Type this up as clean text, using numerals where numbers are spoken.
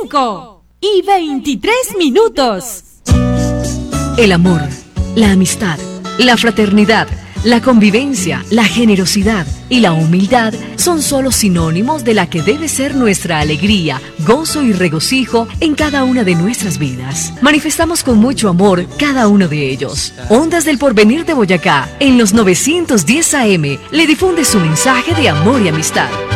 5:23. El amor, la amistad, la fraternidad, la convivencia, la generosidad y la humildad son solo sinónimos de la que debe ser nuestra alegría, gozo y regocijo en cada una de nuestras vidas. Manifestamos con mucho amor cada uno de ellos. Ondas del Porvenir de Boyacá, en los 910 AM, le difunde su mensaje de amor y amistad.